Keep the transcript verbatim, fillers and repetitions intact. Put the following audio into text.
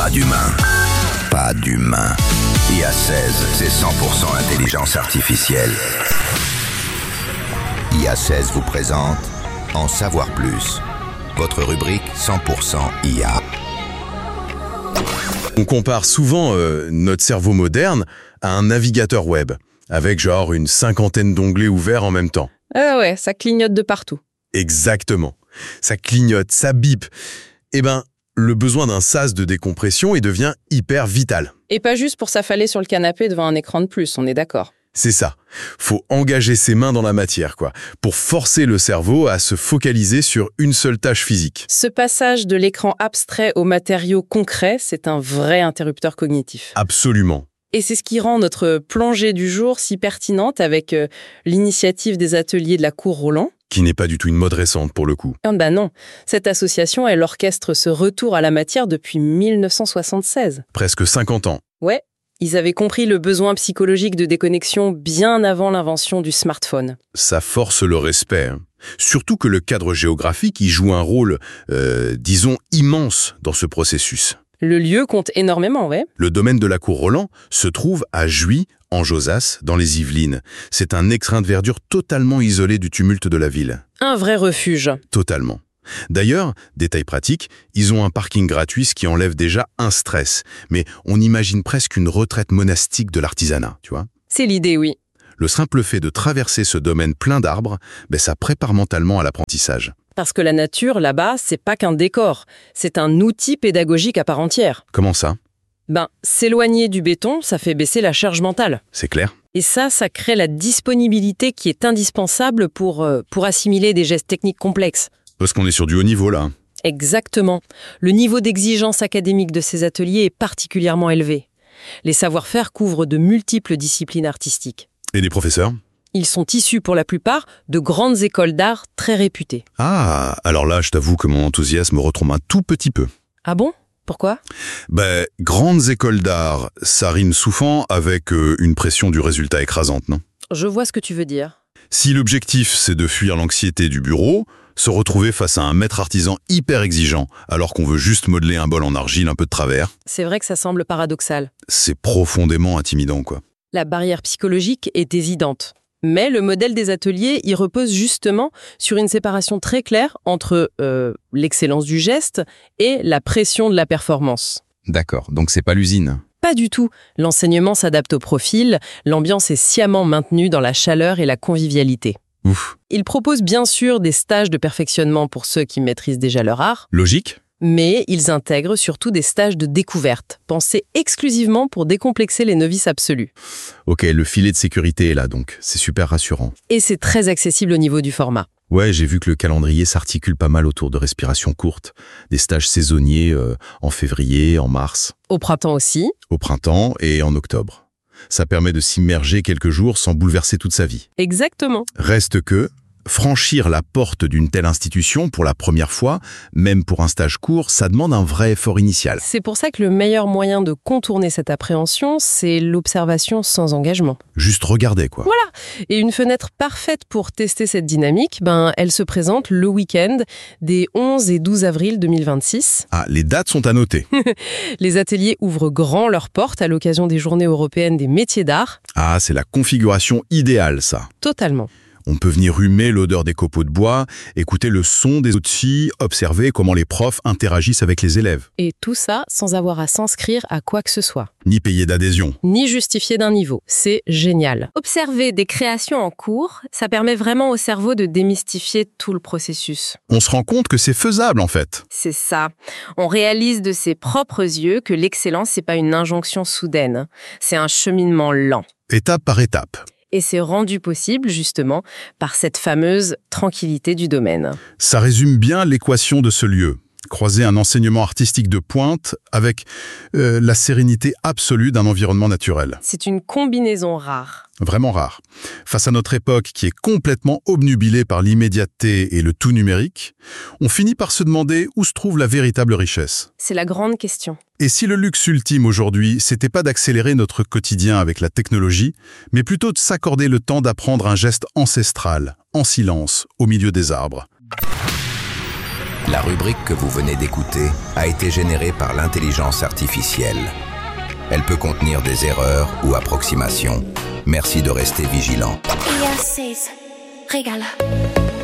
Pas d'humain. Pas d'humain. I A seize, c'est cent pour cent intelligence artificielle. I A seize vous présente En savoir plus. Votre rubrique cent pour cent I A. On compare souvent euh, notre cerveau moderne à un navigateur web, avec genre une cinquantaine d'onglets ouverts en même temps. Ah ouais, ça clignote de partout. Exactement. Ça clignote, ça bip. Eh ben, le besoin d'un sas de décompression y devient hyper vital. Et pas juste pour s'affaler sur le canapé devant un écran de plus, on est d'accord. C'est ça. Faut engager ses mains dans la matière, quoi, pour forcer le cerveau à se focaliser sur une seule tâche physique. Ce passage de l'écran abstrait au matériau concret, c'est un vrai interrupteur cognitif. Absolument. Et c'est ce qui rend notre plongée du jour si pertinente avec euh, l'initiative des ateliers de la Cour Roland. Qui n'est pas du tout une mode récente pour le coup. Ah ben non, cette association, elle orchestre ce retour à la matière depuis mille neuf cent soixante-seize. Presque cinquante ans. Ouais, ils avaient compris le besoin psychologique de déconnexion bien avant l'invention du smartphone. Ça force le respect. Hein. Surtout que le cadre géographique y joue un rôle, euh, disons, immense dans ce processus. Le lieu compte énormément, ouais. Le domaine de la Cour Roland se trouve à Juis, en Josas, dans les Yvelines. C'est un écrin de verdure totalement isolé du tumulte de la ville. Un vrai refuge. Totalement. D'ailleurs, détail pratique, ils ont un parking gratuit, ce qui enlève déjà un stress. Mais on imagine presque une retraite monastique de l'artisanat, tu vois. C'est l'idée, oui. Le simple fait de traverser ce domaine plein d'arbres, ben ça prépare mentalement à l'apprentissage. Parce que la nature, là-bas, c'est pas qu'un décor. C'est un outil pédagogique à part entière. Comment ça ? Ben, s'éloigner du béton, ça fait baisser la charge mentale. C'est clair ? Et ça, ça crée la disponibilité qui est indispensable pour, euh, pour assimiler des gestes techniques complexes. Parce qu'on est sur du haut niveau, là. Exactement. Le niveau d'exigence académique de ces ateliers est particulièrement élevé. Les savoir-faire couvrent de multiples disciplines artistiques. Et les professeurs ? Ils sont issus pour la plupart de grandes écoles d'art très réputées. Ah, alors là, je t'avoue que mon enthousiasme retombe un tout petit peu. Ah bon ? Pourquoi ? Ben, grandes écoles d'art, ça rime souvent avec euh, une pression du résultat écrasante, non ? Je vois ce que tu veux dire. Si l'objectif, c'est de fuir l'anxiété du bureau, se retrouver face à un maître artisan hyper exigeant, alors qu'on veut juste modeler un bol en argile un peu de travers, C'est vrai que ça semble paradoxal. c'est profondément intimidant, quoi. La barrière psychologique est évidente. Mais le modèle des ateliers y repose justement sur une séparation très claire entre euh, l'excellence du geste et la pression de la performance. D'accord, donc c'est pas l'usine. Pas du tout. L'enseignement s'adapte au profil, l'ambiance est sciemment maintenue dans la chaleur et la convivialité. Ouf. Il propose bien sûr des stages de perfectionnement pour ceux qui maîtrisent déjà leur art, Logique ? mais ils intègrent surtout des stages de découverte, pensés exclusivement pour décomplexer les novices absolus. Ok, le filet de sécurité est là, donc c'est super rassurant. Et c'est très accessible au niveau du format. Ouais, j'ai vu que le calendrier s'articule pas mal autour de respirations courtes, des stages saisonniers euh, en février, en mars, Au printemps aussi, au printemps et en octobre. Ça permet de s'immerger quelques jours sans bouleverser toute sa vie. exactement. Reste que franchir la porte d'une telle institution pour la première fois, même pour un stage court, ça demande un vrai effort initial. C'est pour ça que le meilleur moyen de contourner cette appréhension, c'est l'observation sans engagement. Juste regarder, quoi. Et une fenêtre parfaite pour tester cette dynamique, ben, elle se présente le week-end des onze et douze avril deux mille vingt-six. Ah, les dates sont à noter. Les ateliers ouvrent grand leurs portes à l'occasion des Journées européennes des métiers d'art. Ah, c'est la configuration idéale, ça. Totalement. On peut venir humer l'odeur des copeaux de bois, écouter le son des outils, observer comment les profs interagissent avec les élèves. Et tout ça sans avoir à s'inscrire à quoi que ce soit, Ni payer d'adhésion. ni justifier d'un niveau. C'est génial. Observer des créations en cours, ça permet vraiment au cerveau de démystifier tout le processus. On se rend compte que c'est faisable, en fait. C'est ça. On réalise de ses propres yeux que l'excellence, c'est pas une injonction soudaine. C'est un cheminement lent. Étape par étape. Et c'est rendu possible, justement, par cette fameuse tranquillité du domaine. Ça résume bien l'équation de ce lieu. Croiser un enseignement artistique de pointe avec euh, la sérénité absolue d'un environnement naturel. C'est une combinaison rare. Vraiment rare. Face à notre époque qui est complètement obnubilée par l'immédiateté et le tout numérique, on finit par se demander où se trouve la véritable richesse. C'est la grande question. Et si le luxe ultime aujourd'hui, c'était pas d'accélérer notre quotidien avec la technologie, mais plutôt de s'accorder le temps d'apprendre un geste ancestral, en silence, au milieu des arbres. La rubrique que vous venez d'écouter a été générée par l'intelligence artificielle. Elle peut contenir des erreurs ou approximations. Merci de rester vigilant. I A seis, regala.